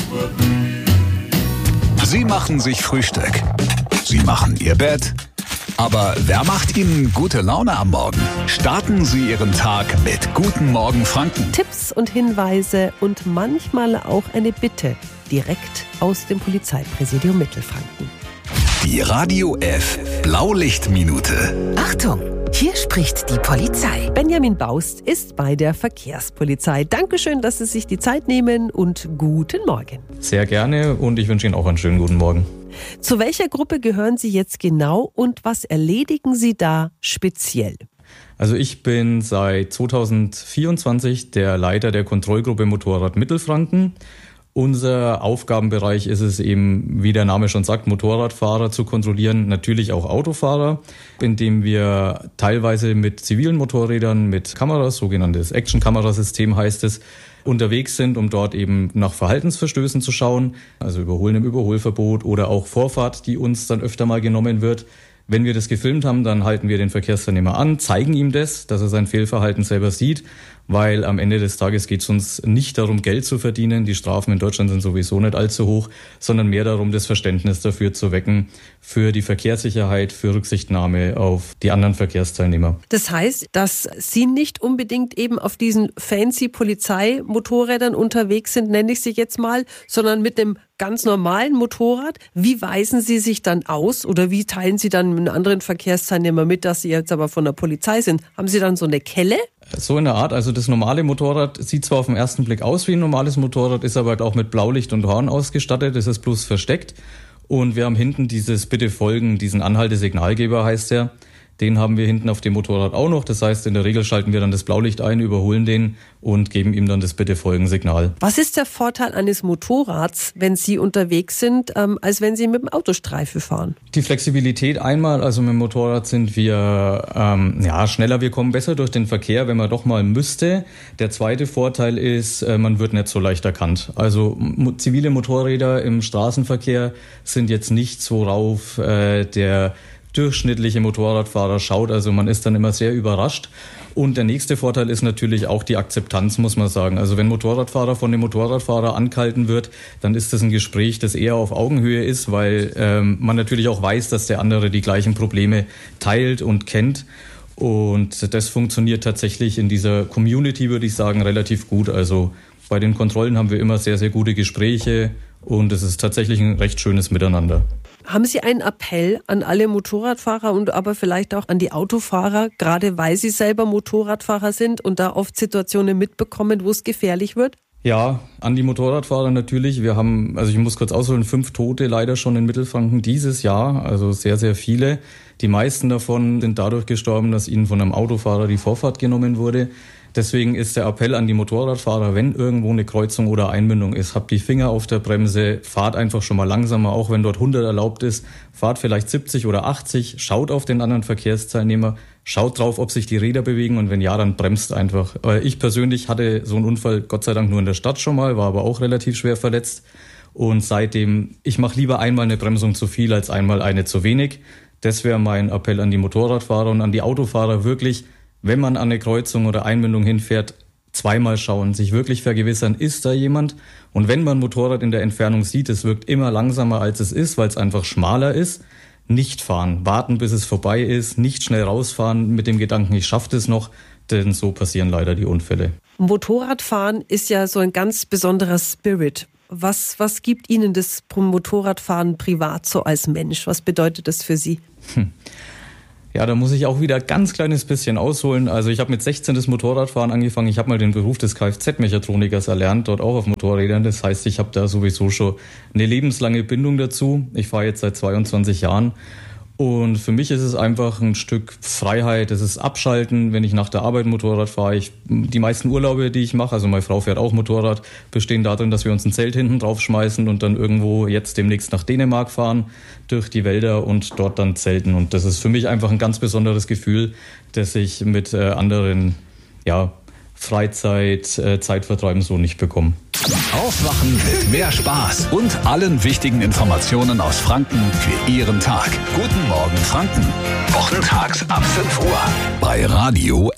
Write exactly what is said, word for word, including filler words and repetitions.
Sie machen sich Frühstück. Sie machen Ihr Bett. Aber wer macht Ihnen gute Laune am Morgen? Starten Sie Ihren Tag mit Guten Morgen Franken. Tipps und Hinweise und manchmal auch eine Bitte direkt aus dem Polizeipräsidium Mittelfranken. Die Radio F Blaulichtminute. Achtung, hier spricht die Polizei. Benjamin Baust ist bei der Verkehrspolizei. Dankeschön, dass Sie sich die Zeit nehmen und guten Morgen. Sehr gerne und ich wünsche Ihnen auch einen schönen guten Morgen. Zu welcher Gruppe gehören Sie jetzt genau und was erledigen Sie da speziell? Also ich bin seit zweitausendvierundzwanzig der Leiter der Kontrollgruppe Motorrad Mittelfranken. Unser Aufgabenbereich ist es eben, wie der Name schon sagt, Motorradfahrer zu kontrollieren, natürlich auch Autofahrer, indem wir teilweise mit zivilen Motorrädern, mit Kameras, sogenanntes Action-Kamerasystem heißt es, unterwegs sind, um dort eben nach Verhaltensverstößen zu schauen, also Überholen im Überholverbot oder auch Vorfahrt, die uns dann öfter mal genommen wird. Wenn wir das gefilmt haben, dann halten wir den Verkehrsteilnehmer an, zeigen ihm das, dass er sein Fehlverhalten selber sieht, weil am Ende des Tages geht es uns nicht darum, Geld zu verdienen. Die Strafen in Deutschland sind sowieso nicht allzu hoch, sondern mehr darum, das Verständnis dafür zu wecken, für die Verkehrssicherheit, für Rücksichtnahme auf die anderen Verkehrsteilnehmer. Das heißt, dass Sie nicht unbedingt eben auf diesen fancy Polizeimotorrädern unterwegs sind, nenne ich sie jetzt mal, sondern mit einem ganz normalen Motorrad. Wie weisen Sie sich dann aus oder wie teilen Sie dann mit anderen Verkehrsteilnehmern mit, dass Sie jetzt aber von der Polizei sind? Haben Sie dann so eine Kelle? So in der Art, also das normale Motorrad sieht zwar auf den ersten Blick aus wie ein normales Motorrad, ist aber halt auch mit Blaulicht und Horn ausgestattet, das ist bloß versteckt. Und wir haben hinten dieses Bitte folgen, diesen Anhaltesignalgeber heißt der. Den haben wir hinten auf dem Motorrad auch noch. Das heißt, in der Regel schalten wir dann das Blaulicht ein, überholen den und geben ihm dann das Bitte-Folgen-Signal. Was ist der Vorteil eines Motorrads, wenn Sie unterwegs sind, ähm, als wenn Sie mit dem Autostreifen fahren? Die Flexibilität einmal, also mit dem Motorrad sind wir ähm, ja schneller, wir kommen besser durch den Verkehr, wenn man doch mal müsste. Der zweite Vorteil ist, äh, man wird nicht so leicht erkannt. Also mo- zivile Motorräder im Straßenverkehr sind jetzt nichts, worauf äh, der durchschnittliche Motorradfahrer schaut, also man ist dann immer sehr überrascht. Und der nächste Vorteil ist natürlich auch die Akzeptanz, muss man sagen. Also wenn Motorradfahrer von dem Motorradfahrer angehalten wird, dann ist das ein Gespräch, das eher auf Augenhöhe ist, weil ähm, man natürlich auch weiß, dass der andere die gleichen Probleme teilt und kennt. Und das funktioniert tatsächlich in dieser Community, würde ich sagen, relativ gut. Also bei den Kontrollen haben wir immer sehr, sehr gute Gespräche und es ist tatsächlich ein recht schönes Miteinander. Haben Sie einen Appell an alle Motorradfahrer und aber vielleicht auch an die Autofahrer, gerade weil Sie selber Motorradfahrer sind und da oft Situationen mitbekommen, wo es gefährlich wird? Ja, an die Motorradfahrer natürlich. Wir haben, also ich muss kurz ausholen, fünf Tote leider schon in Mittelfranken dieses Jahr, also sehr, sehr viele. Die meisten davon sind dadurch gestorben, dass ihnen von einem Autofahrer die Vorfahrt genommen wurde. Deswegen ist der Appell an die Motorradfahrer, wenn irgendwo eine Kreuzung oder Einmündung ist, habt die Finger auf der Bremse, fahrt einfach schon mal langsamer, auch wenn dort hundert erlaubt ist, fahrt vielleicht siebzig oder achtzig, schaut auf den anderen Verkehrsteilnehmer, schaut drauf, ob sich die Räder bewegen und wenn ja, dann bremst einfach. Ich persönlich hatte so einen Unfall Gott sei Dank nur in der Stadt schon mal, war aber auch relativ schwer verletzt und seitdem, ich mache lieber einmal eine Bremsung zu viel als einmal eine zu wenig. Das wäre mein Appell an die Motorradfahrer und an die Autofahrer wirklich, wenn man an eine Kreuzung oder Einmündung hinfährt, zweimal schauen, sich wirklich vergewissern, ist da jemand? Und wenn man ein Motorrad in der Entfernung sieht, es wirkt immer langsamer als es ist, weil es einfach schmaler ist, nicht fahren, warten bis es vorbei ist, nicht schnell rausfahren mit dem Gedanken, ich schaffe das noch, denn so passieren leider die Unfälle. Motorradfahren ist ja so ein ganz besonderer Spirit. Was, was gibt Ihnen das Motorradfahren privat so als Mensch? Was bedeutet das für Sie? Hm. Ja, da muss ich auch wieder ein ganz kleines bisschen ausholen. Also ich habe mit sechzehn das Motorradfahren angefangen. Ich habe mal den Beruf des Kfz-Mechatronikers erlernt, dort auch auf Motorrädern. Das heißt, ich habe da sowieso schon eine lebenslange Bindung dazu. Ich fahre jetzt seit zweiundzwanzig Jahren. Und für mich ist es einfach ein Stück Freiheit, es ist Abschalten, wenn ich nach der Arbeit Motorrad fahre. Ich, die meisten Urlaube, die ich mache, also meine Frau fährt auch Motorrad, bestehen darin, dass wir uns ein Zelt hinten draufschmeißen und dann irgendwo jetzt demnächst nach Dänemark fahren, durch die Wälder und dort dann zelten. Und das ist für mich einfach ein ganz besonderes Gefühl, das ich mit äh, anderen, ja, Freizeit, äh, Zeitvertreiben so nicht bekomme. Aufwachen mit mehr Spaß und allen wichtigen Informationen aus Franken für Ihren Tag. Guten Morgen Franken. Wochentags ab fünf Uhr bei Radio